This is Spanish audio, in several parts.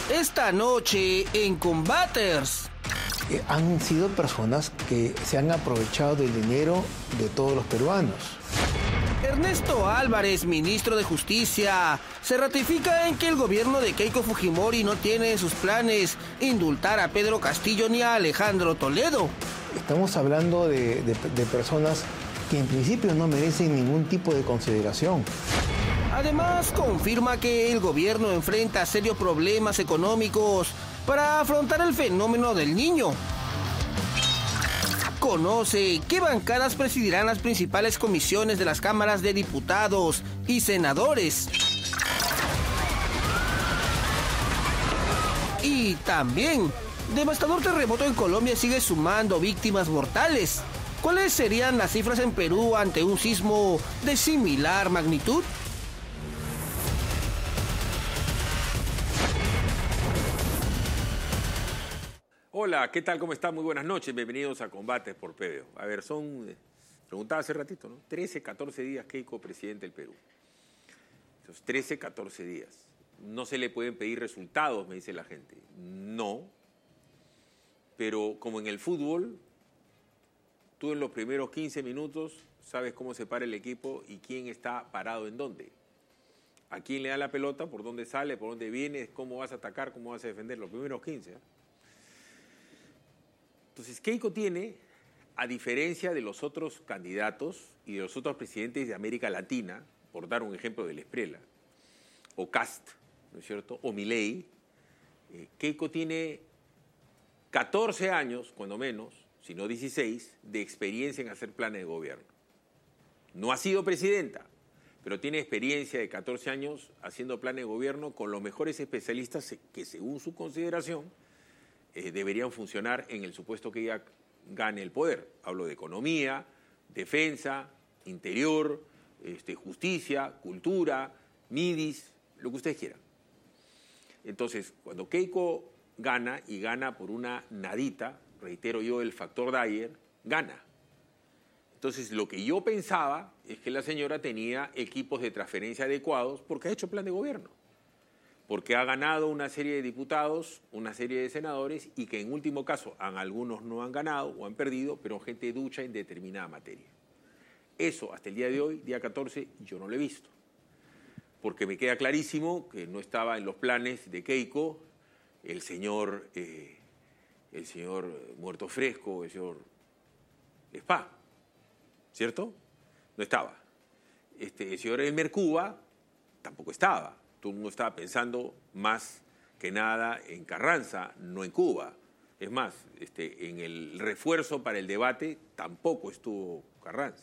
esta noche en Combaters. Han sido personas que se han aprovechado del dinero de todos los peruanos. Ernesto Álvarez, ministro de Justicia, se ratifica en que el gobierno de Keiko Fujimori no tiene en sus planes indultar a Pedro Castillo ni a Alejandro Toledo. Estamos hablando de personas que en principio no merecen ningún tipo de consideración. Además, confirma que el gobierno enfrenta serios problemas económicos para afrontar el fenómeno del Niño. Conoce qué bancadas presidirán las principales comisiones de las cámaras de diputados y senadores. Y también, devastador terremoto en Colombia sigue sumando víctimas mortales. ¿Cuáles serían las cifras en Perú ante un sismo de similar magnitud? Hola, ¿qué tal? ¿Cómo están? Muy buenas noches. Bienvenidos a Combates por PBO. A ver, preguntaba hace ratito, ¿no? 13, 14 días Keiko presidente del Perú. Esos 13, 14 días. No se le pueden pedir resultados, me dice la gente. No. Pero como en el fútbol, tú en los primeros 15 minutos sabes cómo se para el equipo y quién está parado en dónde. A quién le da la pelota, por dónde sale, por dónde viene, cómo vas a atacar, cómo vas a defender. Los primeros 15, ¿eh? Entonces, Keiko tiene, a diferencia de los otros candidatos y de los otros presidentes de América Latina, por dar un ejemplo del Esprela, o Kast, ¿no es cierto?, o Milei, Keiko tiene 14 años, cuando menos, si no 16, de experiencia en hacer planes de gobierno. No ha sido presidenta, pero tiene experiencia de 14 años haciendo planes de gobierno con los mejores especialistas que, según su consideración, deberían funcionar en el supuesto que ella gane el poder. Hablo de economía, defensa, interior, justicia, cultura, midis, lo que ustedes quieran. Entonces, cuando Keiko gana, y gana por una nadita, reitero yo, el factor Dyer, gana. Entonces, lo que yo pensaba es que la señora tenía equipos de transferencia adecuados porque ha hecho plan de gobierno, porque ha ganado una serie de diputados, una serie de senadores, y que en último caso algunos no han ganado o han perdido, pero gente ducha en determinada materia. Eso, hasta el día de hoy, día 14, yo no lo he visto, porque me queda clarísimo que no estaba en los planes de Keiko el señor Muerto Fresco, el señor Spa, ¿cierto? No estaba. El señor Elmer Cuba tampoco estaba. Todo el mundo estaba pensando más que nada en Carranza, no en Cuba. Es más, en el refuerzo para el debate tampoco estuvo Carranza.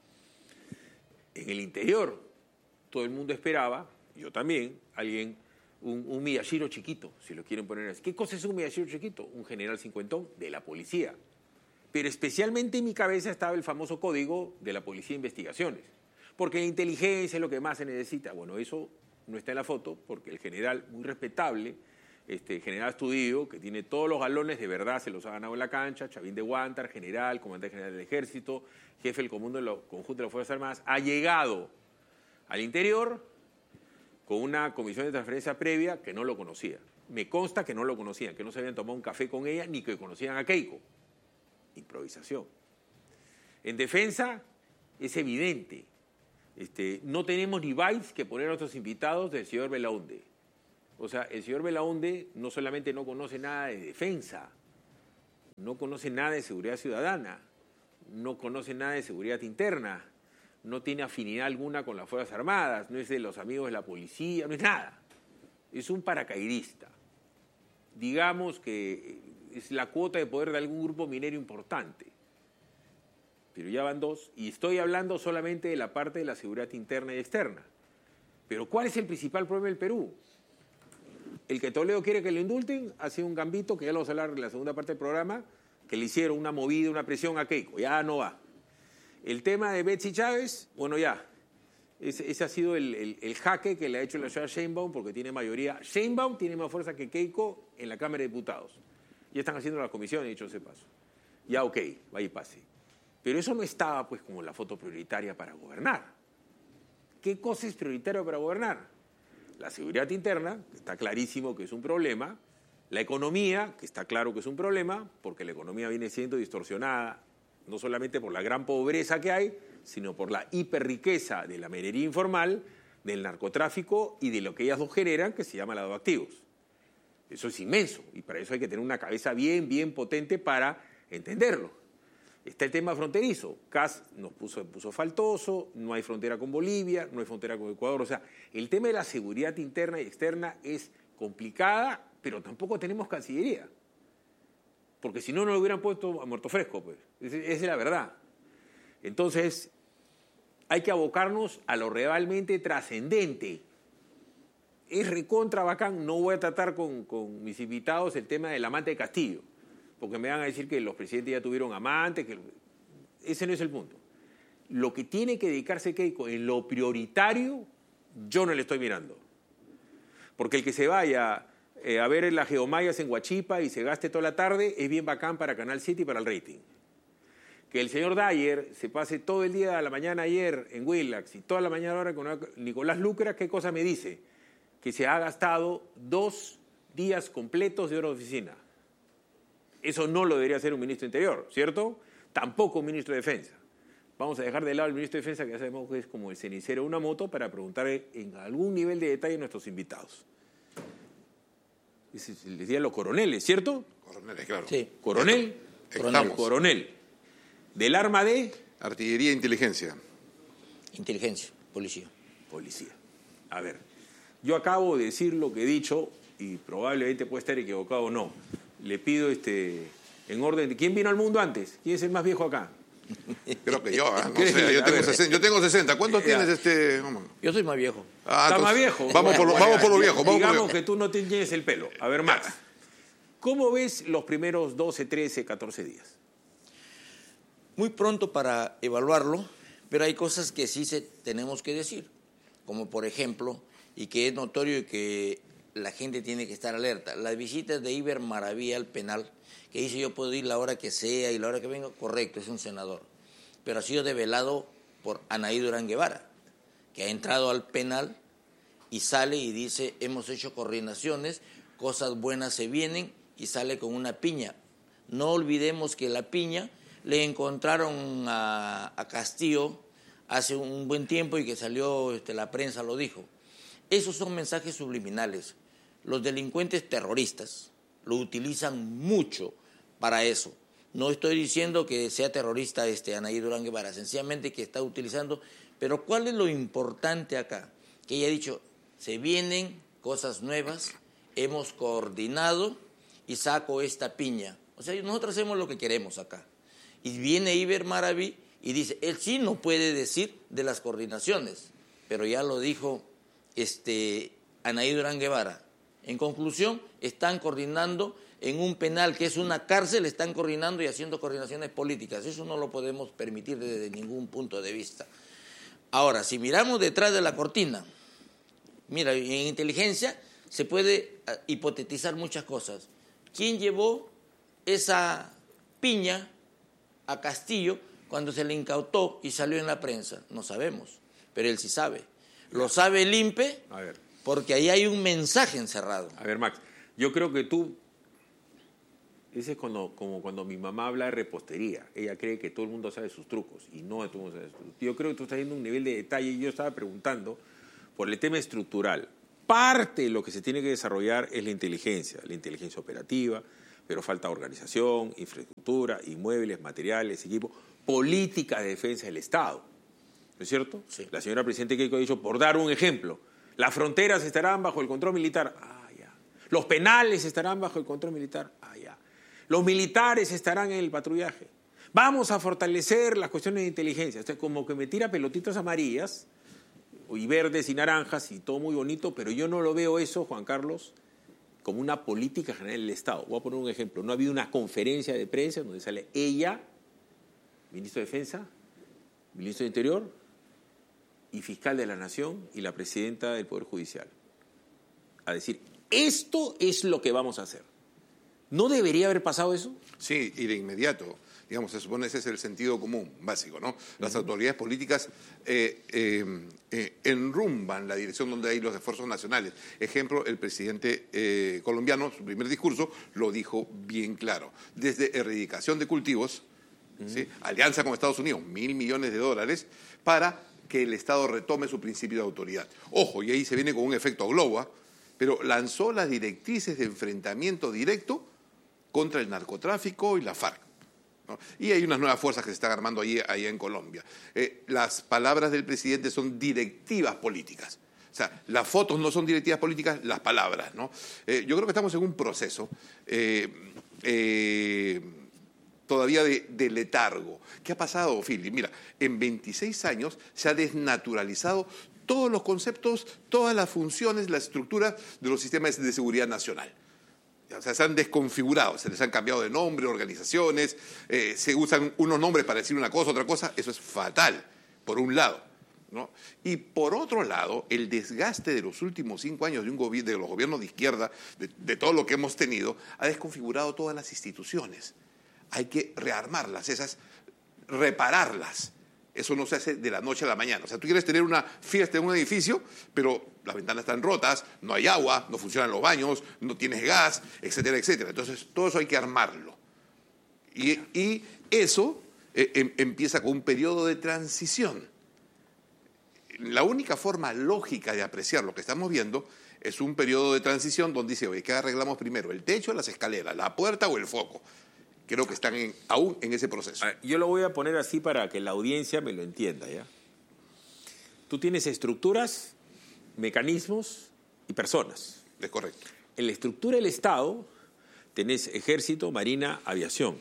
En el interior, todo el mundo esperaba, yo también, un Miyashiro chiquito, si lo quieren poner así. ¿Qué cosa es un Miyashiro chiquito? Un general cincuentón de la policía. Pero especialmente en mi cabeza estaba el famoso código de la Policía de Investigaciones. Porque la inteligencia es lo que más se necesita. Bueno, eso no está en la foto porque el general, muy respetable, general Astudillo, que tiene todos los galones, de verdad se los ha ganado en la cancha, Chavín de Huántar, general, comandante general del Ejército, jefe del conjunto de las Fuerzas Armadas, ha llegado al interior con una comisión de transferencia previa que no lo conocía. Me consta que no lo conocían, que no se habían tomado un café con ella, ni que conocían a Keiko. Improvisación. En defensa, es evidente. No tenemos ni bytes que poner a nuestros invitados del señor Belaunde. O sea, el señor Belaunde no solamente no conoce nada de defensa, no conoce nada de seguridad ciudadana, no conoce nada de seguridad interna, no tiene afinidad alguna con las Fuerzas Armadas, no es de los amigos de la policía, no es nada. Es un paracaidista. Digamos que es la cuota de poder de algún grupo minero importante. Pero ya van dos, y estoy hablando solamente de la parte de la seguridad interna y externa. Pero ¿cuál es el principal problema del Perú? El que Toledo quiere que lo indulten, ha sido un gambito, que ya lo vamos a hablar en la segunda parte del programa, que le hicieron una movida, una presión a Keiko, ya no va. El tema de Betsy Chávez, bueno ya, ese ha sido el jaque que le ha hecho la señora Sheinbaum, porque tiene mayoría. Sheinbaum tiene más fuerza que Keiko en la Cámara de Diputados. Ya están haciendo la comisión, dicho ese paso. Ya ok, vaya y pase. Pero eso no estaba pues como la foto prioritaria para gobernar. ¿Qué cosa es prioritario para gobernar? La seguridad interna, que está clarísimo que es un problema. La economía, que está claro que es un problema, porque la economía viene siendo distorsionada, no solamente por la gran pobreza que hay, sino por la hiperriqueza de la minería informal, del narcotráfico y de lo que ellas dos generan, que se llama lavado de activos. Eso es inmenso, y para eso hay que tener una cabeza bien, bien potente para entenderlo. Está el tema fronterizo. CAS nos puso faltoso, no hay frontera con Bolivia, no hay frontera con Ecuador. O sea, el tema de la seguridad interna y externa es complicada, pero tampoco tenemos Cancillería. Porque si no, no lo hubieran puesto a muerto fresco, pues. Esa es la verdad. Entonces, hay que abocarnos a lo realmente trascendente. Es recontra bacán. No voy a tratar con mis invitados el tema del amante de Castillo, porque me van a decir que los presidentes ya tuvieron amantes. Ese no es el punto. Lo que tiene que dedicarse Keiko en lo prioritario, yo no le estoy mirando. Porque el que se vaya a ver las geomayas en Huachipa y se gaste toda la tarde es bien bacán para Canal 7 y para el rating. Que el señor Dyer se pase todo el día a la mañana ayer en Willax y toda la mañana ahora con Nicolás Lucra, ¿qué cosa me dice? Que se ha gastado 2 días completos de hora de oficina. Eso no lo debería hacer un ministro de Interior, ¿cierto? Tampoco un ministro de Defensa. Vamos a dejar de lado al ministro de Defensa, que ya sabemos que es como el cenicero de una moto, para preguntar en algún nivel de detalle a nuestros invitados. Les decía los coroneles, ¿cierto? Coroneles, claro. Sí. ¿Coronel? Estamos. Coronel. ¿Del arma de? Artillería e inteligencia. Inteligencia, policía. Policía. A ver, yo acabo de decir lo que he dicho y probablemente puede estar equivocado o no. Le pido en orden de ¿quién vino al mundo antes? ¿Quién es el más viejo acá? Creo que yo, no sé, yo tengo 60. ¿Cuántos tienes Vamos. Yo soy más viejo. ¿Está más viejo? Vamos por lo viejo. Digamos que tú no tienes el pelo. A ver, Max, ¿cómo ves los primeros 12, 13, 14 días? Muy pronto para evaluarlo, pero hay cosas que sí tenemos que decir, como por ejemplo, y que es notorio y que la gente tiene que estar alerta, las visitas de Iber Maravilla al penal, que dice yo puedo ir la hora que sea y la hora que venga, correcto, es un senador, pero ha sido develado por Anaí Durán Guevara, que ha entrado al penal y sale y dice hemos hecho coordinaciones, cosas buenas se vienen, y sale con una piña. No olvidemos que la piña le encontraron a Castillo hace un buen tiempo y que salió, la prensa lo dijo. Esos son mensajes subliminales. Los delincuentes terroristas lo utilizan mucho para eso. No estoy diciendo que sea terrorista Anaí Durán Guevara, sencillamente que está utilizando. Pero ¿cuál es lo importante acá? Que ella ha dicho, se vienen cosas nuevas, hemos coordinado y saco esta piña. O sea, nosotros hacemos lo que queremos acá. Y viene Iber Maraví y dice, él sí no puede decir de las coordinaciones, pero ya lo dijo Anaí Durán Guevara. En conclusión, están coordinando en un penal que es una cárcel, están coordinando y haciendo coordinaciones políticas. Eso no lo podemos permitir desde ningún punto de vista. Ahora, si miramos detrás de la cortina, mira, en inteligencia se puede hipotetizar muchas cosas. ¿Quién llevó esa piña a Castillo cuando se le incautó y salió en la prensa? No sabemos, pero él sí sabe. Lo sabe el INPE, porque ahí hay un mensaje encerrado. A ver, Max, yo creo que tú... Ese es como cuando mi mamá habla de repostería. Ella cree que todo el mundo sabe sus trucos y no todo el mundo sabe sus trucos. Yo creo que tú estás yendo a un nivel de detalle y yo estaba preguntando por el tema estructural. Parte de lo que se tiene que desarrollar es la inteligencia operativa, pero falta organización, infraestructura, inmuebles, materiales, equipo, política de defensa del Estado. ¿No es cierto? Sí. La señora Presidente Keiko ha dicho, por dar un ejemplo, las fronteras estarán bajo el control militar. Ah, ya. Los penales estarán bajo el control militar. Ah, ya. Los militares estarán en el patrullaje. Vamos a fortalecer las cuestiones de inteligencia. O sea, como que me tira pelotitas amarillas y verdes y naranjas y todo muy bonito, pero yo no lo veo eso, Juan Carlos, como una política general del Estado. Voy a poner un ejemplo. No ha habido una conferencia de prensa donde sale ella, ministro de Defensa, ministro de Interior y fiscal de la Nación y la presidenta del Poder Judicial a decir, esto es lo que vamos a hacer. ¿No debería haber pasado eso? Sí, y de inmediato. Digamos, se supone ese es el sentido común básico, ¿no? Las autoridades políticas enrumban la dirección donde hay los esfuerzos nacionales. Ejemplo, el presidente colombiano, su primer discurso, lo dijo bien claro. Desde erradicación de cultivos, ¿sí? Alianza con Estados Unidos, $1.000 millones para que el Estado retome su principio de autoridad. Ojo, y ahí se viene con un efecto globo, pero lanzó las directrices de enfrentamiento directo contra el narcotráfico y la FARC, ¿no? Y hay unas nuevas fuerzas que se están armando allá en Colombia. Las palabras del presidente son directivas políticas. O sea, las fotos no son directivas políticas, las palabras, ¿no? Yo creo que estamos en un proceso todavía de letargo. ¿Qué ha pasado, Philip? Mira, en 26 años se ha desnaturalizado todos los conceptos, todas las funciones, las estructuras de los sistemas de seguridad nacional. O sea, se han desconfigurado, se les han cambiado de nombre, organizaciones, se usan unos nombres para decir una cosa, otra cosa. Eso es fatal, por un lado, ¿no? Y por otro lado, el desgaste de los últimos 5 años de los gobiernos de izquierda, de todo lo que hemos tenido, ha desconfigurado todas las instituciones. Hay que rearmarlas, repararlas. Eso no se hace de la noche a la mañana. O sea, tú quieres tener una fiesta en un edificio, pero las ventanas están rotas, no hay agua, no funcionan los baños, no tienes gas, etcétera, etcétera. Entonces, todo eso hay que armarlo. Y eso empieza con un periodo de transición. La única forma lógica de apreciar lo que estamos viendo es un periodo de transición donde dice, oye, ¿qué arreglamos primero? ¿El techo, las escaleras, la puerta o el foco? Creo que están aún en ese proceso. Yo lo voy a poner así para que la audiencia me lo entienda, ¿ya? Tú tienes estructuras, mecanismos y personas. Es correcto. En la estructura del Estado tenés ejército, marina, aviación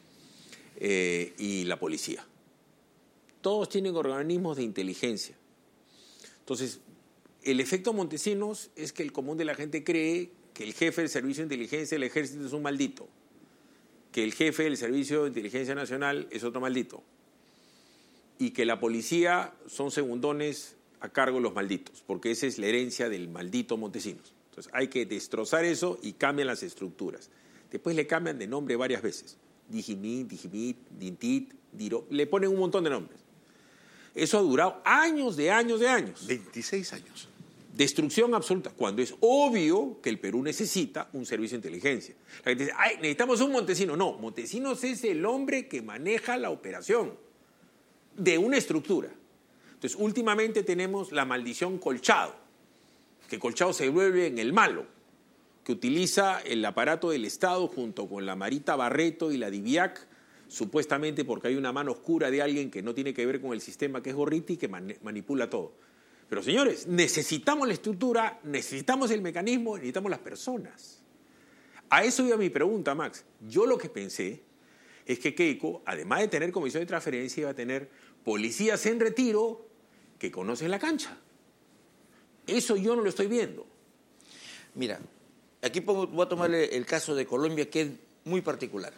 y la policía. Todos tienen organismos de inteligencia. Entonces, el efecto Montesinos es que el común de la gente cree que el jefe del Servicio de Inteligencia del Ejército es un maldito, que el jefe del Servicio de Inteligencia Nacional es otro maldito y que la policía son segundones a cargo de los malditos, porque esa es la herencia del maldito Montesinos. Entonces hay que destrozar eso y cambian las estructuras. Después le cambian de nombre varias veces. Dijimit, Dintit, Diro, le ponen un montón de nombres. Eso ha durado años de años de años. 26 años. Destrucción absoluta, cuando es obvio que el Perú necesita un servicio de inteligencia. La gente dice, ay, necesitamos un Montesinos. No, Montesinos es el hombre que maneja la operación de una estructura. Entonces, últimamente tenemos la maldición Colchado, que Colchado se vuelve en el malo, que utiliza el aparato del Estado junto con la Marita Barreto y la DIVIAC, supuestamente porque hay una mano oscura de alguien que no tiene que ver con el sistema, que es Gorriti, que manipula todo. Pero, señores, necesitamos la estructura, necesitamos el mecanismo, necesitamos las personas. A eso iba mi pregunta, Max. Yo lo que pensé es que Keiko, además de tener comisión de transferencia, iba a tener policías en retiro que conocen la cancha. Eso yo no lo estoy viendo. Mira, aquí voy a tomar el caso de Colombia, que es muy particular.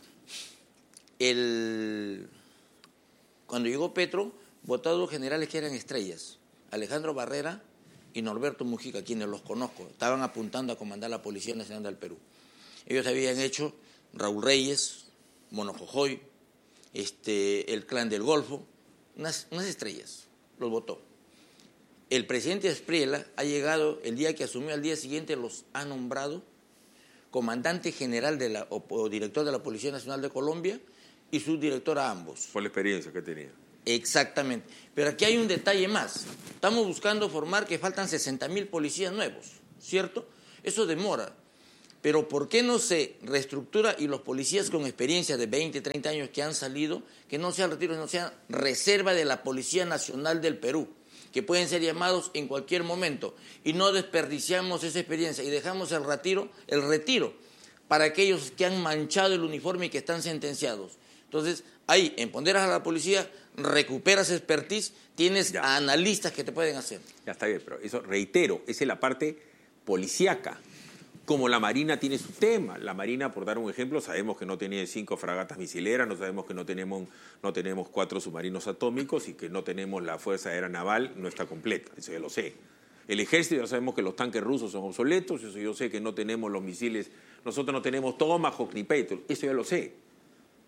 Cuando llegó Petro, votó a 2 generales que eran estrellas, Alejandro Barrera y Norberto Mujica, quienes los conozco, estaban apuntando a comandar la Policía Nacional del Perú. Ellos habían hecho Raúl Reyes, Mono Jojoy, el Clan del Golfo, unas estrellas, los votó. El presidente Espriella ha llegado, el día que asumió, al día siguiente los ha nombrado comandante general o director de la Policía Nacional de Colombia y subdirector a ambos. Por la experiencia que tenía. Exactamente. Pero aquí hay un detalle más. Estamos buscando formar que faltan 60.000 policías nuevos, ¿cierto? Eso demora. Pero ¿por qué no se reestructura y los policías con experiencia de 20, 30 años que han salido, que no sean retiros, no sean reserva de la Policía Nacional del Perú, que pueden ser llamados en cualquier momento, y no desperdiciamos esa experiencia y dejamos el retiro para aquellos que han manchado el uniforme y que están sentenciados? Entonces, ahí empoderas a la policía, recuperas expertise, tienes a analistas que te pueden hacer. Ya está bien, pero eso, reitero, esa es la parte policíaca. Como la Marina tiene su tema. La Marina, por dar un ejemplo, sabemos que no tiene 5 fragatas misileras, no sabemos que no tenemos 4 submarinos atómicos y que no tenemos la Fuerza Aérea Naval, no está completa, eso ya lo sé. El ejército, ya sabemos que los tanques rusos son obsoletos, eso yo sé que no tenemos los misiles, nosotros no tenemos Tomahawk ni Patriot, eso ya lo sé.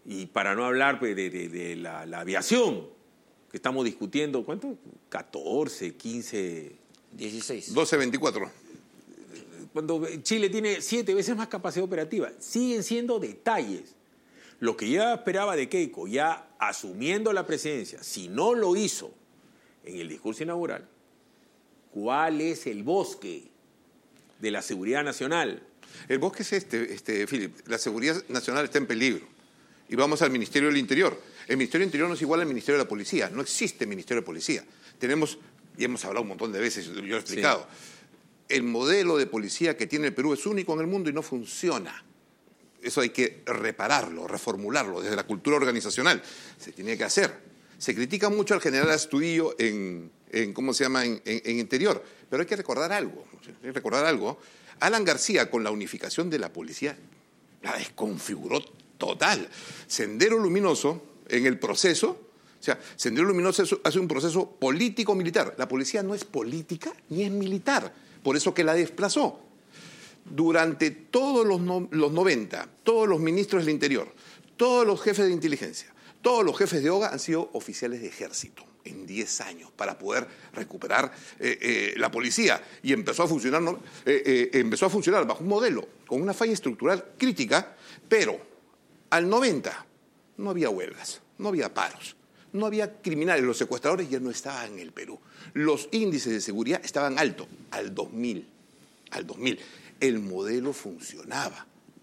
Y para no hablar pues, de la aviación, que estamos discutiendo, ¿cuánto? 14, 15... 16. 12-24. Cuando Chile tiene 7 veces más capacidad operativa, siguen siendo detalles. Lo que ya esperaba de Keiko, ya asumiendo la presidencia, si no lo hizo en el discurso inaugural, ¿cuál es el bosque de la seguridad nacional? El bosque es Philip. La seguridad nacional está en peligro. Y vamos al Ministerio del Interior. El Ministerio del Interior no es igual al Ministerio de la Policía. No existe Ministerio de Policía. Tenemos, y hemos hablado un montón de veces, yo lo he explicado, el modelo de policía que tiene el Perú es único en el mundo y no funciona. Eso hay que repararlo, reformularlo desde la cultura organizacional. Se tiene que hacer. Se critica mucho al general Astudillo en ¿cómo se llama?, en Interior. Pero hay que recordar algo. Alan García, con la unificación de la policía, la desconfiguró total. Sendero Luminoso, en el proceso, o sea, Sendero Luminoso hace un proceso político-militar. La policía no es política ni es militar. Por eso que la desplazó. Durante todos los 90, todos los ministros del Interior, todos los jefes de inteligencia, todos los jefes de OGA han sido oficiales de ejército en 10 años para poder recuperar la policía. Y empezó a funcionar bajo un modelo con una falla estructural crítica, pero al 90 no había huelgas, no había paros, no había criminales. Los secuestradores ya no estaban en el Perú. Los índices de seguridad estaban altos al 2000. El modelo funcionaba.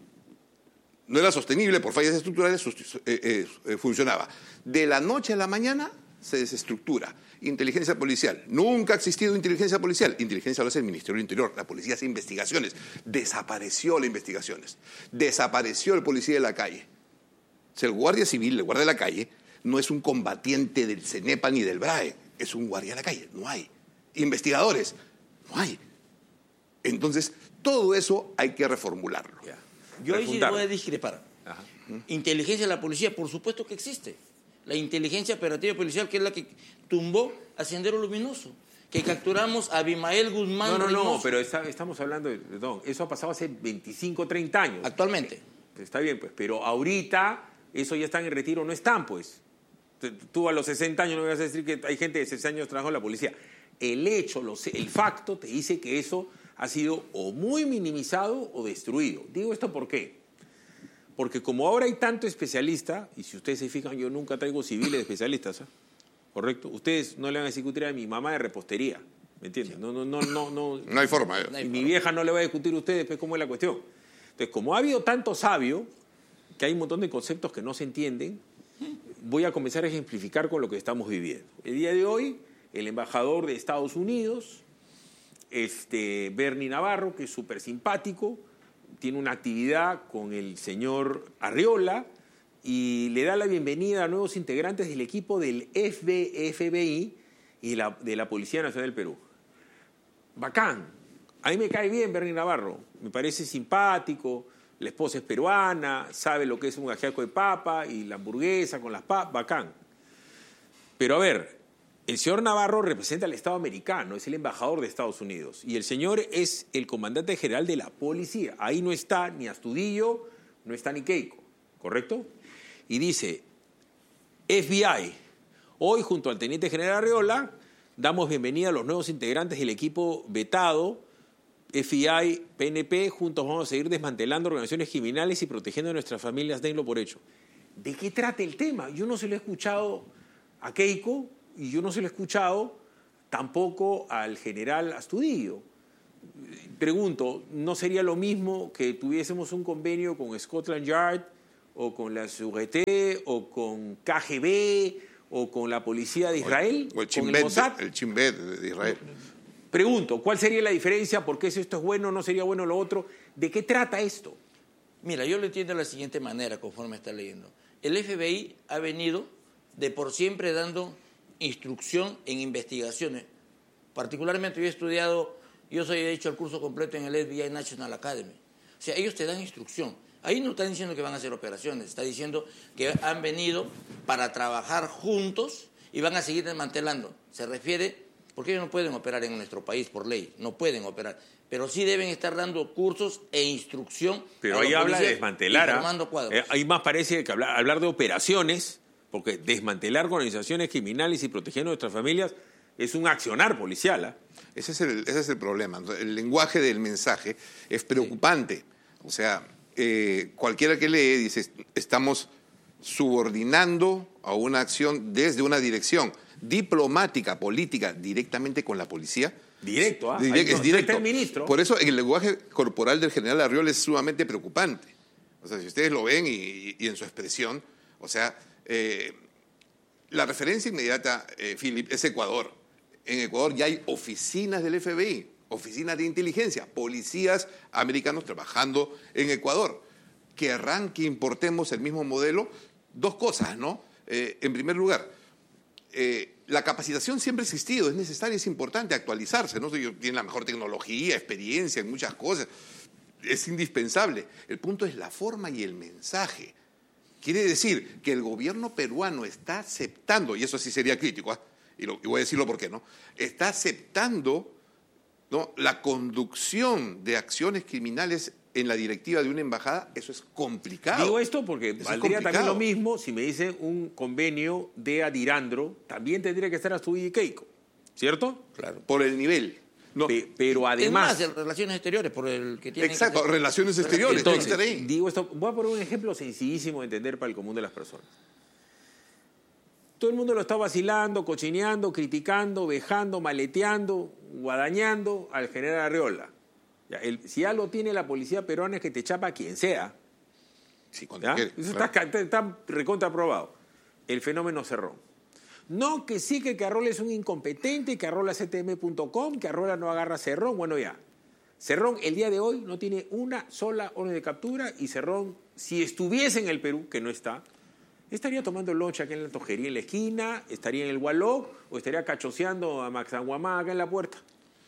No era sostenible por fallas estructurales, funcionaba. De la noche a la mañana se desestructura. Inteligencia policial. Nunca ha existido inteligencia policial. Inteligencia lo hace el Ministerio del Interior. La policía hace investigaciones. Desapareció las investigaciones. Desapareció el policía de la calle. O sea, el guardia civil, el guardia de la calle, no es un combatiente del CENEPA ni del BRAE. Es un guardia de la calle. No hay. Investigadores. No hay. Entonces, todo eso hay que reformularlo. Yo ahí sí voy a discrepar. Ajá. Inteligencia de la policía, por supuesto que existe. La inteligencia operativa policial, que es la que tumbó a Sendero Luminoso, que capturamos a Abimael Guzmán. No, pero estamos hablando de... Perdón, eso ha pasado hace 25, 30 años. Actualmente. Está bien, pues, pero ahorita eso ya están en retiro, no están, pues. Tú a los 60 años no me vas a decir que hay gente de 60 años trabajando en la policía. El hecho, el facto te dice que eso ha sido o muy minimizado o destruido. Digo esto ¿por qué? Porque como ahora hay tanto especialista, y si ustedes se fijan, yo nunca traigo civiles de especialistas, ¿eh? ¿Correcto? Ustedes no le van a discutir a mi mamá de repostería, ¿me entienden? No. No hay forma. Y mi vieja no le va a discutir a ustedes pues, cómo es la cuestión. Entonces, como ha habido tanto sabio, que hay un montón de conceptos que no se entienden, voy a comenzar a ejemplificar con lo que estamos viviendo. El día de hoy, el embajador de Estados Unidos, Bernie Navarro, que es súper simpático, tiene una actividad con el señor Arriola y le da la bienvenida a nuevos integrantes del equipo del FBI y de la Policía Nacional del Perú. Bacán. A mí me cae bien Bernie Navarro, me parece simpático, la esposa es peruana, sabe lo que es un ajiaco de papa y la hamburguesa con las papas, bacán. Pero a ver, el señor Navarro representa al Estado americano, es el embajador de Estados Unidos. Y el señor es el comandante general de la policía. Ahí no está ni Astudillo, no está ni Keiko, ¿correcto? Y dice, FBI, hoy junto al teniente general Arriola, damos bienvenida a los nuevos integrantes del equipo vetado, FBI, PNP, juntos vamos a seguir desmantelando organizaciones criminales y protegiendo a nuestras familias, denlo por hecho. ¿De qué trata el tema? Yo no se lo he escuchado a Keiko, y yo no se lo he escuchado tampoco al general Astudillo. Pregunto, ¿no sería lo mismo que tuviésemos un convenio con Scotland Yard o con la Sûreté o con KGB o con la policía de Israel? O el Shin Bet, el Shin Bet de Israel. Pregunto, ¿cuál sería la diferencia? ¿Por qué si esto es bueno no sería bueno lo otro? ¿De qué trata esto? Mira, yo lo entiendo de la siguiente manera, conforme está leyendo. El FBI ha venido de por siempre dando instrucción en investigaciones. Particularmente yo he hecho el curso completo en el FBI National Academy. O sea, ellos te dan instrucción. Ahí no están diciendo que van a hacer operaciones, está diciendo que han venido para trabajar juntos y van a seguir desmantelando. Se refiere porque ellos no pueden operar en nuestro país por ley, no pueden operar, pero sí deben estar dando cursos e instrucción. Pero a los ahí habla de policías desmantelar. y formando cuadros. Ahí más parece que hablar de operaciones, porque desmantelar organizaciones criminales y proteger a nuestras familias es un accionar policial. ¿Ah? Ese es el problema. El lenguaje del mensaje es preocupante. O sea, cualquiera que lee dice, estamos subordinando a una acción desde una dirección diplomática, política, directamente con la policía. Directo, ¿ah? Es directo. Está el ministro. Por eso el lenguaje corporal del general Arriola es sumamente preocupante. O sea, si ustedes lo ven y en su expresión, o sea, la referencia inmediata, Philip, es Ecuador. En Ecuador ya hay oficinas del FBI, oficinas de inteligencia, policías americanos trabajando en Ecuador. ¿Querrán que importemos el mismo modelo? Dos cosas, ¿no? En primer lugar, la capacitación siempre ha existido, es necesaria, es importante actualizarse, ¿no? Tienen la mejor tecnología, experiencia en muchas cosas, es indispensable. El punto es la forma y el mensaje. Quiere decir que el gobierno peruano está aceptando, y eso sí sería crítico, y voy a decirlo por qué, ¿no? Está aceptando, ¿no?, la conducción de acciones criminales en la directiva de una embajada. Eso es complicado. Digo esto porque valdría también lo mismo si me dicen un convenio de Adirandro, también tendría que estar Astudillo y Keiko, ¿cierto? Claro. Por el nivel. No. Pero además... Es más, de relaciones exteriores, por el que tiene. Exacto, que hacer. relaciones exteriores. Entonces, tiene que estar ahí. digo esto, voy a poner un ejemplo sencillísimo de entender para el común de las personas. Todo el mundo lo está vacilando, cochineando, criticando, vejando, maleteando, guadañando al general Arriola. Ya, si ya lo tiene la policía peruana es que te chapa a quien sea. Sí, cuando ¿Ya? quiere, Eso claro. está recontraprobado. El fenómeno Cerrón. No que sí que Arrola es un incompetente, que Arrola es ctm.com, que Arrola no agarra a Cerrón. Bueno, ya. Cerrón el día de hoy no tiene una sola orden de captura y Cerrón, si estuviese en el Perú, que no está, estaría tomando loncha aquí en la tojería en la esquina, estaría en el Gualó o estaría cachoseando a Maxanguamá acá en la puerta.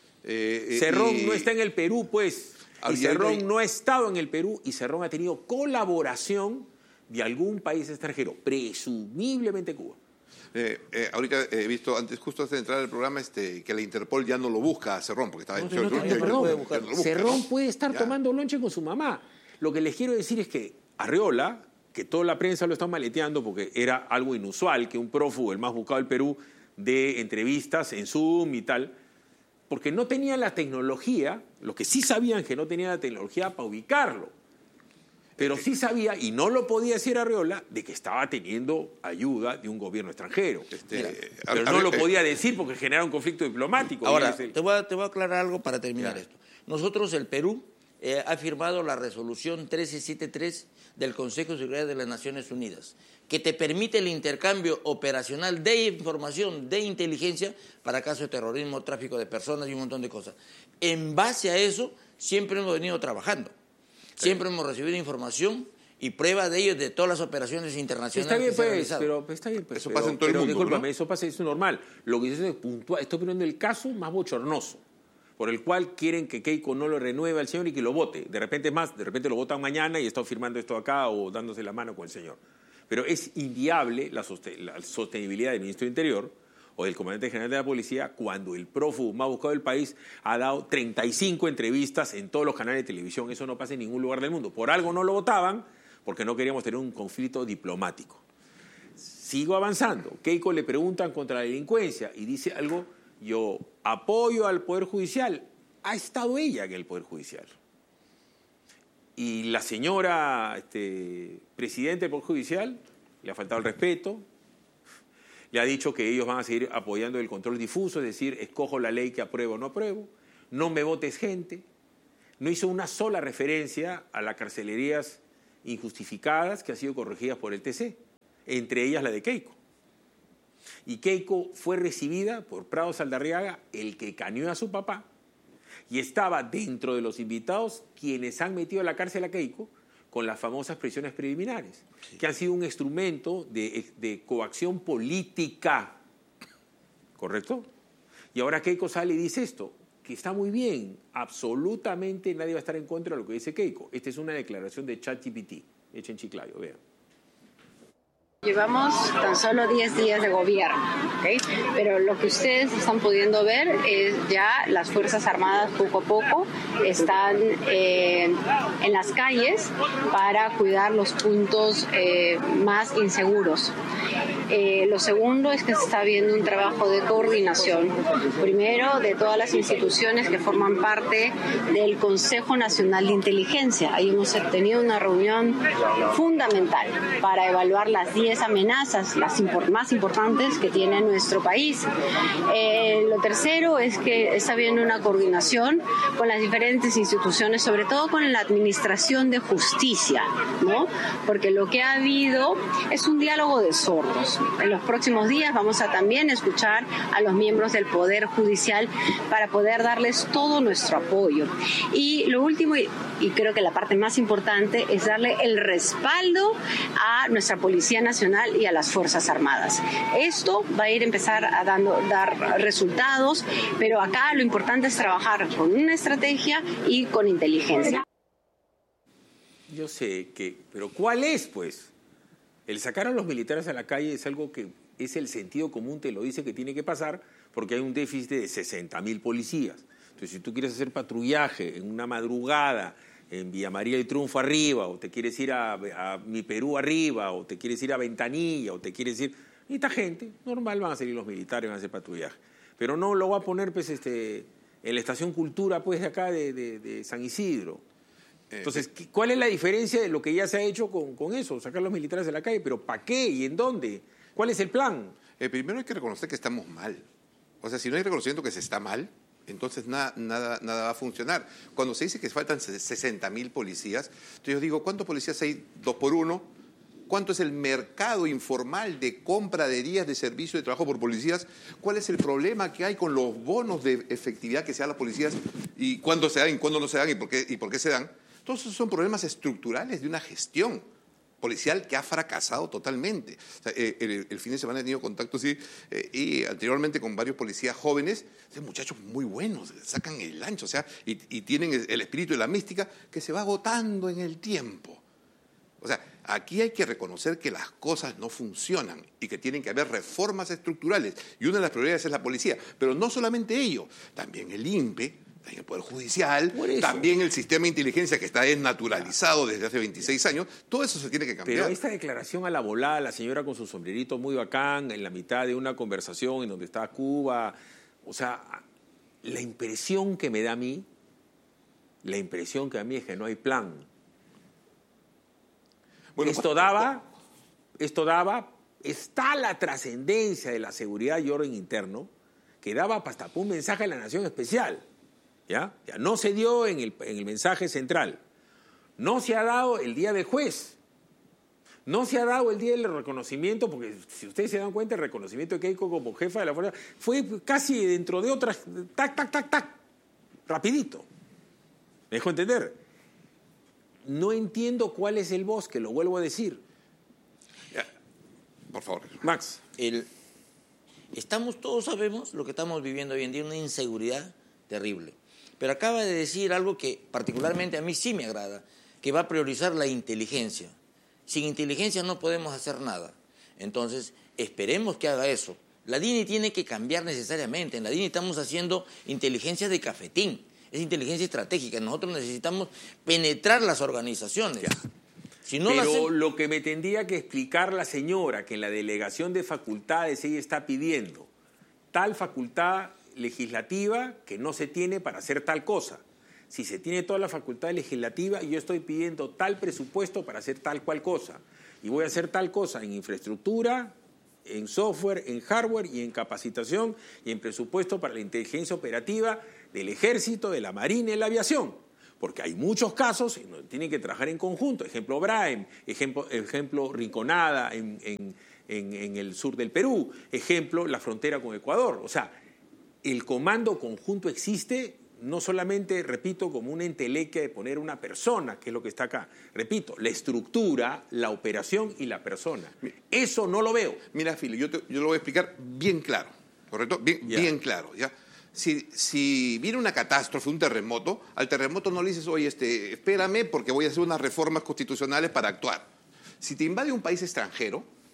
Cerrón no está en el Perú, pues. Y Cerrón no ha estado en el Perú y Cerrón ha tenido colaboración de algún país extranjero, presumiblemente Cuba. Ahorita he visto, justo antes de entrar al programa, que la Interpol ya no lo busca a Cerrón, porque estaba Perdón, Cerrón puede estar tomando lonche con su mamá. Lo que les quiero decir es que Arriola, que toda la prensa lo está maleteando porque era algo inusual que un prófugo, el más buscado del Perú, de entrevistas en Zoom y tal, porque no tenía la tecnología, lo que sí sabían que no tenía la tecnología para ubicarlo. Pero sí sabía, y no lo podía decir Arriola, de que estaba teniendo ayuda de un gobierno extranjero. Pero no lo podía decir porque genera un conflicto diplomático. Ahora, te voy a aclarar algo para terminar esto. Nosotros, el Perú, ha firmado la resolución 1373 del Consejo de Seguridad de las Naciones Unidas, que te permite el intercambio operacional de información, de inteligencia, para casos de terrorismo, tráfico de personas y un montón de cosas. En base a eso, siempre hemos venido trabajando. Siempre hemos recibido información y prueba de ello de todas las operaciones internacionales. Está bien, que se han pues, realizado. pero está bien, pues. Eso pasa en todo el mundo, Discúlpame, ¿no? eso pasa, es normal. Lo que dice es puntual. Estoy poniendo el caso más bochornoso, por el cual quieren que Keiko no lo renueve al señor y que lo vote. De repente lo votan mañana y está firmando esto acá o dándose la mano con el señor. Pero es inviable la sostenibilidad del ministro de Interior o del comandante general de la policía cuando el prófugo más buscado del país ha dado 35 entrevistas en todos los canales de televisión. Eso no pasa en ningún lugar del mundo. Por algo no lo votaban, porque no queríamos tener un conflicto diplomático. Sigo avanzando. Keiko le preguntan contra la delincuencia y dice algo: yo apoyo al Poder Judicial. Ha estado ella en el Poder Judicial. Y la señora presidenta del Poder Judicial le ha faltado el respeto, le ha dicho que ellos van a seguir apoyando el control difuso, es decir, escojo la ley que apruebo o no apruebo, no me votes gente. No hizo una sola referencia a las carcelerías injustificadas que han sido corregidas por el TC, entre ellas la de Keiko. Y Keiko fue recibida por Prado Saldarriaga, el que caneó a su papá, y estaba dentro de los invitados quienes han metido a la cárcel a Keiko con las famosas prisiones preliminares, que han sido un instrumento de coacción política. ¿Correcto? Y ahora Keiko sale y dice esto, que está muy bien, absolutamente nadie va a estar en contra de lo que dice Keiko. Esta es una declaración de ChatGPT, hecha en Chiclayo, vean. Llevamos tan solo 10 días de gobierno, ¿okay? Pero lo que ustedes están pudiendo ver es ya las Fuerzas Armadas poco a poco están en las calles para cuidar los puntos más inseguros. Lo segundo es que se está viendo un trabajo de coordinación, primero de todas las instituciones que forman parte del Consejo Nacional de Inteligencia. Ahí hemos tenido una reunión fundamental para evaluar las 10 amenazas, las más importantes que tiene nuestro país. Lo tercero es que está habiendo una coordinación con las diferentes instituciones, sobre todo con la Administración de Justicia, ¿no? Porque lo que ha habido es un diálogo de sordos. En los próximos días vamos a también escuchar a los miembros del Poder Judicial para poder darles todo nuestro apoyo. Y lo último, y creo que la parte más importante, es darle el respaldo a nuestra Policía Nacional y a las Fuerzas Armadas. Esto va a empezar a dar resultados, pero acá lo importante es trabajar con una estrategia y con inteligencia. Yo sé pero ¿cuál es, pues? El sacar a los militares a la calle es algo que es el sentido común, te lo dice que tiene que pasar, porque hay un déficit de 60.000 policías. Entonces, si tú quieres hacer patrullaje en una madrugada, en Villa María del Triunfo arriba, o te quieres ir a Mi Perú arriba, o te quieres ir a Ventanilla, o te quieres ir... Y esta gente, normal, van a salir los militares, van a hacer patrullaje. Pero no lo va a poner, pues, en la Estación Cultura, pues, de acá, de San Isidro. Entonces, ¿cuál es la diferencia de lo que ya se ha hecho con eso? Sacar a los militares de la calle, pero ¿para qué y en dónde? ¿Cuál es el plan? Primero hay que reconocer que estamos mal. O sea, si no hay reconocimiento que se está mal, entonces nada va a funcionar. Cuando se dice que faltan 60.000 policías, entonces yo digo, ¿cuántos policías hay 2 por 1? ¿Cuánto es el mercado informal de compra de días de servicio de trabajo por policías? ¿Cuál es el problema que hay con los bonos de efectividad que se dan a las policías? ¿Y cuándo se dan, y cuándo no se dan, y por qué se dan? Todos esos son problemas estructurales de una gestión policial que ha fracasado totalmente. O sea, el fin de semana he tenido contacto y anteriormente con varios policías jóvenes, muchachos muy buenos, sacan el ancho, o sea, y tienen el espíritu de la mística que se va agotando en el tiempo. O sea, aquí hay que reconocer que las cosas no funcionan y que tienen que haber reformas estructurales. Y una de las prioridades es la policía. Pero no solamente ello, también el INPE, también el Poder Judicial, también el sistema de inteligencia que está desnaturalizado desde hace 26 años. Todo eso se tiene que cambiar. Pero esta declaración a la volada, la señora con su sombrerito muy bacán, en la mitad de una conversación en donde está Cuba, o sea, la impresión que me da a mí es que no hay plan. Bueno, está la trascendencia de la seguridad y orden interno que daba hasta un mensaje a la nación especial. ¿Ya? No se dio en el mensaje central. No se ha dado el día del juez. No se ha dado el día del reconocimiento, porque si ustedes se dan cuenta, el reconocimiento de Keiko como jefa de la fuerza fue casi dentro de otras, rapidito. ¿Me dejo entender? No entiendo cuál es el bosque, lo vuelvo a decir. Por favor. Max. Todos sabemos lo que estamos viviendo hoy en día, una inseguridad terrible. Pero acaba de decir algo que particularmente a mí sí me agrada, que va a priorizar la inteligencia. Sin inteligencia no podemos hacer nada. Entonces, esperemos que haga eso. La DINI tiene que cambiar necesariamente. En la DINI estamos haciendo inteligencia de cafetín. Es inteligencia estratégica. Nosotros necesitamos penetrar las organizaciones. Si no Pero lo que me tendría que explicar la señora, que en la delegación de facultades ella está pidiendo tal facultad legislativa que no se tiene para hacer tal cosa. Si se tiene toda la facultad legislativa, yo estoy pidiendo tal presupuesto para hacer tal cual cosa. Y voy a hacer tal cosa en infraestructura, en software, en hardware y en capacitación y en presupuesto para la inteligencia operativa del Ejército, de la Marina y de la Aviación. Porque hay muchos casos en donde tienen que trabajar en conjunto. Ejemplo Braem, ejemplo Rinconada en el sur del Perú, ejemplo la frontera con Ecuador. O sea, el comando conjunto existe no solamente, repito, como una entelequia de poner una persona, que es lo que está acá. Repito, la estructura, la operación y la persona. Eso no lo veo. Mira, Fili, yo lo voy a explicar bien claro, ¿correcto? Bien claro, ¿ya? Si viene una catástrofe, un terremoto, al terremoto no le dices, oye, espérame porque voy a hacer unas reformas constitucionales para actuar. Si te invade un país extranjero,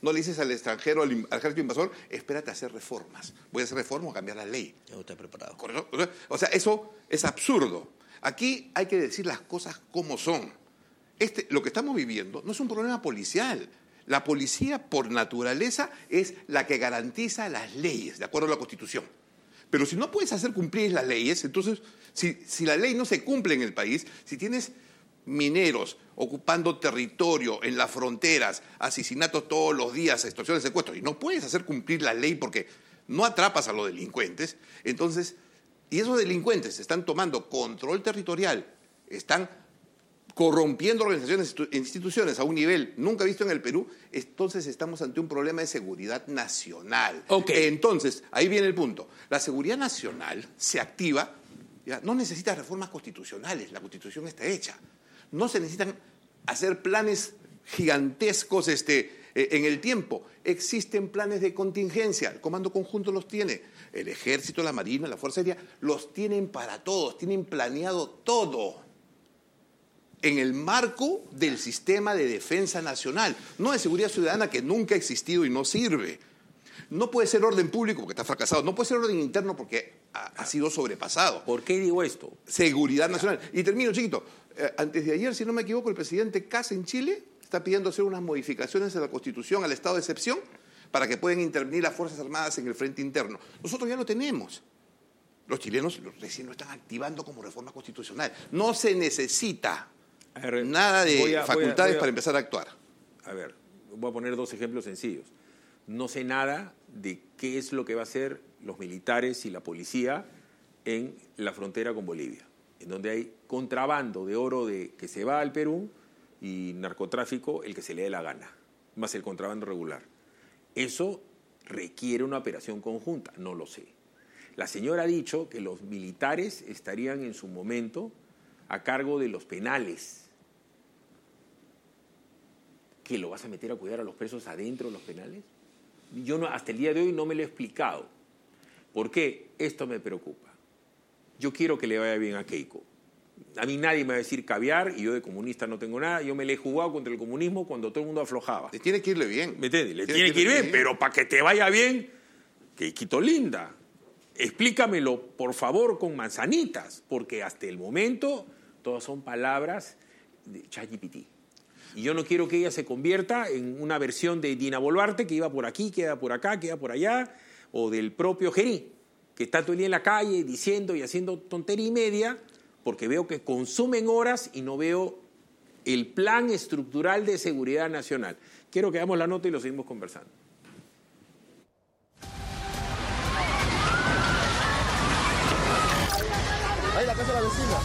no le dices al extranjero, al ejército invasor, espérate a hacer reformas. Voy a hacer reformas o cambiar la ley. Ya no está preparado. ¿Correcto? O sea, eso es absurdo. Aquí hay que decir las cosas como son. Lo que estamos viviendo no es un problema policial. La policía, por naturaleza, es la que garantiza las leyes, de acuerdo a la Constitución. Pero si no puedes hacer cumplir las leyes, entonces, si la ley no se cumple en el país, si tienes mineros ocupando territorio en las fronteras, asesinatos todos los días, extorsiones, secuestros, y no puedes hacer cumplir la ley porque no atrapas a los delincuentes, entonces, y esos delincuentes están tomando control territorial, están corrompiendo organizaciones e instituciones a un nivel nunca visto en el Perú, entonces estamos ante un problema de seguridad nacional. Okay. Entonces, ahí viene el punto. La seguridad nacional se activa, ya, no necesita reformas constitucionales, la Constitución está hecha. No se necesitan hacer planes gigantescos en el tiempo. Existen planes de contingencia, el Comando Conjunto los tiene, el Ejército, la Marina, la Fuerza Aérea, los tienen para todos, tienen planeado todo en el marco del sistema de defensa nacional, no de seguridad ciudadana que nunca ha existido y no sirve. No puede ser orden público porque está fracasado, no puede ser orden interno porque ha sido sobrepasado. ¿Por qué digo esto? Seguridad nacional. Y termino, chiquito. Antes de ayer, si no me equivoco, el presidente Kast en Chile está pidiendo hacer unas modificaciones a la Constitución, al estado de excepción, para que puedan intervenir las Fuerzas Armadas en el frente interno. Nosotros ya lo tenemos. Los chilenos recién lo están activando como reforma constitucional. No se necesita nada de facultades para empezar a actuar. A ver, voy a poner dos ejemplos sencillos. No sé nada de qué es lo que va a hacer los militares y la policía en la frontera con Bolivia, en donde hay contrabando de oro que se va al Perú y narcotráfico el que se le dé la gana, más el contrabando regular. Eso requiere una operación conjunta, no lo sé. La señora ha dicho que los militares estarían en su momento a cargo de los penales. ¿Qué, lo vas a meter a cuidar a los presos adentro de los penales? Yo hasta el día de hoy no me lo he explicado. ¿Por qué? Esto me preocupa. Yo quiero que le vaya bien a Keiko. A mí nadie me va a decir caviar y yo de comunista no tengo nada. Yo me le he jugado contra el comunismo cuando todo el mundo aflojaba. Le tiene que irle bien. ¿Me entiendes? Le tiene que ir bien, pero para que te vaya bien, Keikito linda, explícamelo, por favor, con manzanitas, porque hasta el momento todas son palabras de ChatGPT. Y yo no quiero que ella se convierta en una versión de Dina Boluarte, que iba por aquí, que iba por acá, que iba por allá, o del propio Gerí, que está todo el día en la calle diciendo y haciendo tontería y media, porque veo que consumen horas y no veo el plan estructural de seguridad nacional. Quiero que hagamos la nota y lo seguimos conversando. Ahí la casa de la vecina.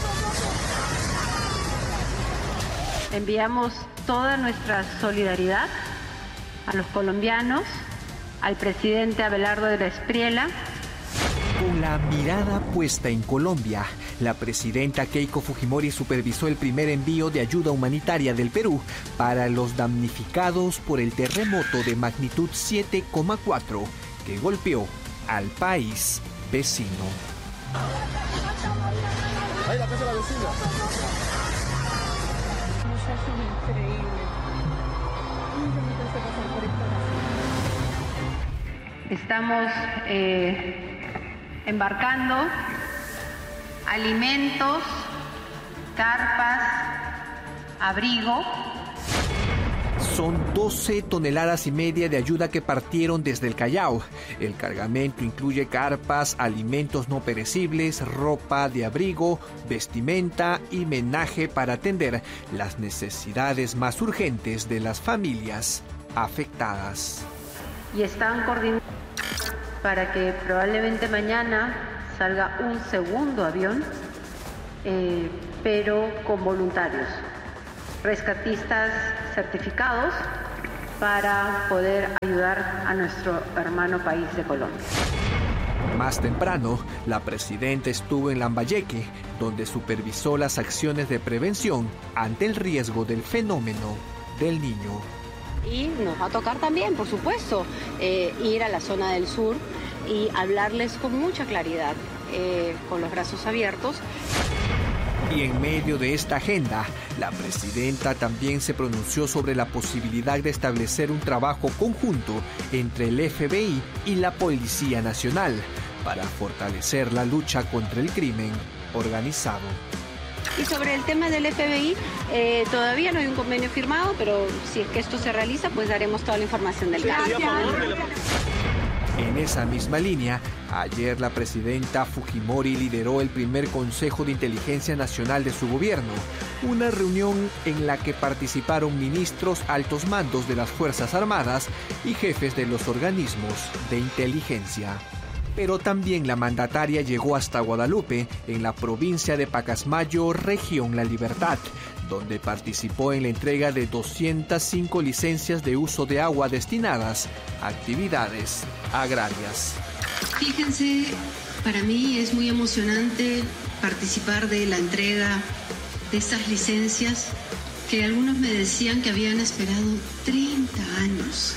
Enviamos toda nuestra solidaridad a los colombianos, al presidente Abelardo de la Espriella. Con la mirada puesta en Colombia, la presidenta Keiko Fujimori supervisó el primer envío de ayuda humanitaria del Perú para los damnificados por el terremoto de magnitud 7,4 que golpeó al país vecino. Ahí la casa de la vecina. Estamos embarcando alimentos, carpas, abrigo. Son 12 toneladas y media de ayuda que partieron desde el Callao. El cargamento incluye carpas, alimentos no perecibles, ropa de abrigo, vestimenta y menaje para atender las necesidades más urgentes de las familias afectadas. Y están coordinando para que probablemente mañana salga un segundo avión, pero con voluntarios, rescatistas certificados para poder ayudar a nuestro hermano país de Colombia. Más temprano, la presidenta estuvo en Lambayeque, donde supervisó las acciones de prevención ante el riesgo del fenómeno del Niño. Y nos va a tocar también, por supuesto, ir a la zona del sur y hablarles con mucha claridad, con los brazos abiertos. Y en medio de esta agenda, la presidenta también se pronunció sobre la posibilidad de establecer un trabajo conjunto entre el FBI y la Policía Nacional para fortalecer la lucha contra el crimen organizado. Y sobre el tema del FBI, todavía no hay un convenio firmado, pero si es que esto se realiza, pues daremos toda la información del caso. En esa misma línea, ayer la presidenta Fujimori lideró el primer Consejo de Inteligencia Nacional de su gobierno, una reunión en la que participaron ministros, altos mandos de las Fuerzas Armadas y jefes de los organismos de inteligencia. Pero también la mandataria llegó hasta Guadalupe, en la provincia de Pacasmayo, región La Libertad, donde participó en la entrega de 205 licencias de uso de agua destinadas a actividades agrarias. Fíjense, para mí es muy emocionante participar de la entrega de estas licencias que algunos me decían que habían esperado 30 años.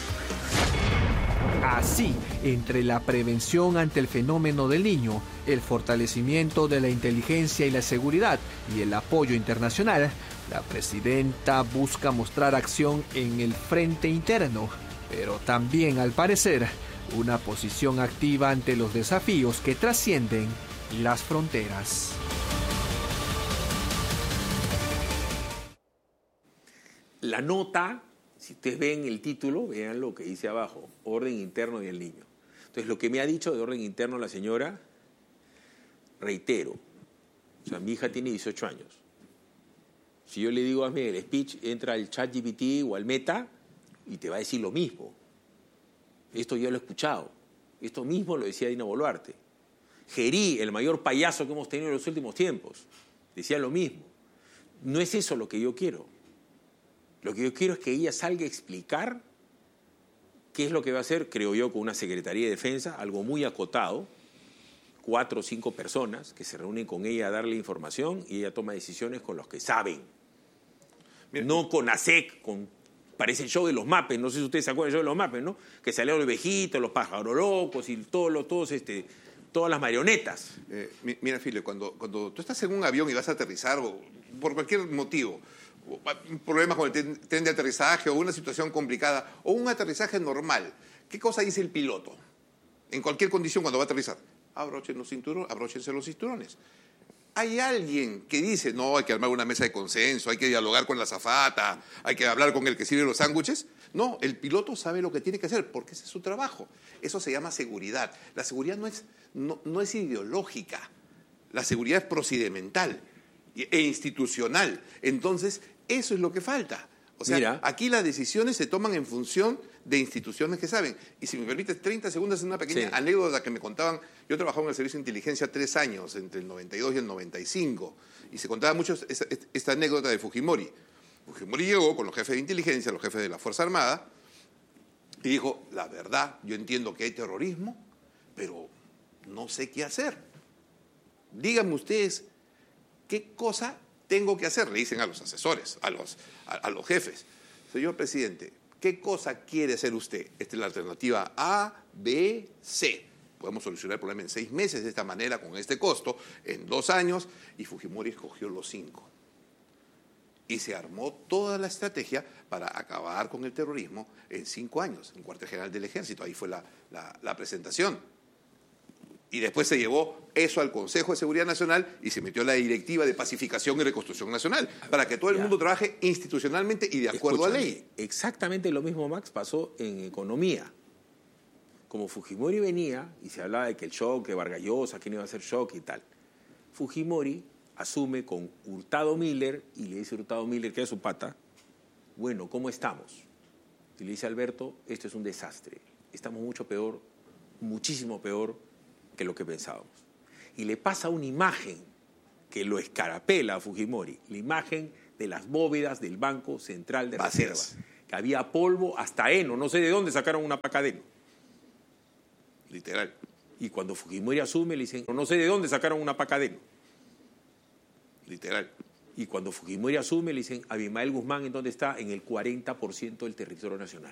Así, entre la prevención ante el fenómeno del Niño, el fortalecimiento de la inteligencia y la seguridad y el apoyo internacional, la presidenta busca mostrar acción en el frente interno, pero también, al parecer, una posición activa ante los desafíos que trascienden las fronteras. La nota, si ustedes ven el título, vean lo que dice abajo, orden interno del niño. Entonces, lo que me ha dicho de orden interno la señora, reitero, o sea, mi hija tiene 18 años. Si yo le digo, hazme el speech, entra al ChatGPT o al Meta y te va a decir lo mismo. Esto ya lo he escuchado. Esto mismo lo decía Dina Boluarte. Gerí, el mayor payaso que hemos tenido en los últimos tiempos, decía lo mismo. No es eso lo que yo quiero. Lo que yo quiero es que ella salga a explicar qué es lo que va a hacer, creo yo, con una Secretaría de Defensa, algo muy acotado, 4 o 5 personas que se reúnen con ella a darle información y ella toma decisiones con los que saben. Mira, no con ASEC, parece el show de los mapes, no sé si ustedes se acuerdan del show de los mapes, ¿no? Que salieron los vejitos, los pájaros locos y todas las marionetas. Mira, Filio, cuando tú estás en un avión y vas a aterrizar, o por cualquier motivo, un problema con el tren de aterrizaje o una situación complicada o un aterrizaje normal, ¿qué cosa dice el piloto? En cualquier condición cuando va a aterrizar, abróchense los cinturones. Hay alguien que dice, no, hay que armar una mesa de consenso, hay que dialogar con la azafata, hay que hablar con el que sirve los sándwiches. No, el piloto sabe lo que tiene que hacer porque ese es su trabajo. Eso se llama seguridad. La seguridad no es ideológica, la seguridad es procedimental e institucional. Entonces, eso es lo que falta. O sea, mira, aquí las decisiones se toman en función de instituciones que saben. Y si me permites 30 segundos en una pequeña anécdota que me contaban. Yo trabajaba en el Servicio de Inteligencia 3 años, entre el 92 y el 95, y se contaba mucho esta anécdota de Fujimori. Fujimori llegó con los jefes de inteligencia, los jefes de la Fuerza Armada, y dijo, la verdad, yo entiendo que hay terrorismo, pero no sé qué hacer. Díganme ustedes, ¿qué cosa tengo que hacer? Le dicen a los asesores, a los jefes. Señor presidente, ¿qué cosa quiere hacer usted? Esta es la alternativa A, B, C. Podemos solucionar el problema en 6 meses de esta manera, con este costo, en 2 años, y Fujimori escogió los 5. Y se armó toda la estrategia para acabar con el terrorismo en 5 años, en el cuartel general del Ejército. Ahí fue la presentación. Y después se llevó eso al Consejo de Seguridad Nacional y se metió la Directiva de Pacificación y Reconstrucción Nacional para que todo el mundo trabaje institucionalmente y de acuerdo a ley. Exactamente lo mismo, Max, pasó en economía. Como Fujimori venía y se hablaba de que el shock, de Vargas Llosa, quién iba a hacer shock y tal, Fujimori asume con Hurtado Miller y le dice a Hurtado Miller, que es su pata, bueno, ¿cómo estamos? Y le dice a Alberto, esto es un desastre, estamos mucho peor, muchísimo peor que lo que pensábamos. Y le pasa una imagen que lo escarapela a Fujimori, la imagen de las bóvedas del Banco Central de Reserva, que había polvo hasta heno, no sé de dónde sacaron una paca de heno. Literal. Y cuando Fujimori asume, le dicen, no sé de dónde sacaron una paca de heno. Literal. Y cuando Fujimori asume, le dicen, Abimael Guzmán, ¿en dónde está? En el 40% del territorio nacional.